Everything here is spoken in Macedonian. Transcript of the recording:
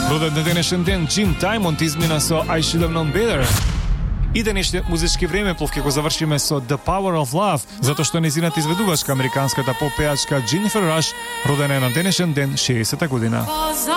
Rodhet në deneshën den Jim Diamond izmina so I Should Have Known Better. I današnje muzyczki время пловкико završíme so The Power of Love, zato što незината изведувачка американската поп-пејачка Jennifer Rush родена е на денешен ден 60-та година.